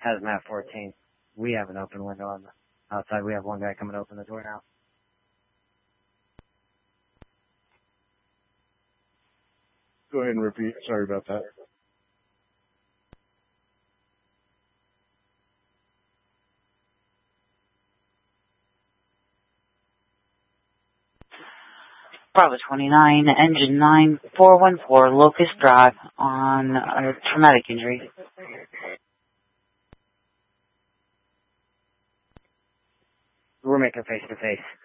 Hazmat 14. We have an open window on the outside. We have one guy coming to open the door now. Go ahead and repeat. Sorry about that. Bravo 29, engine 9414, Locust Drive on a traumatic injury. We're making face-to-face.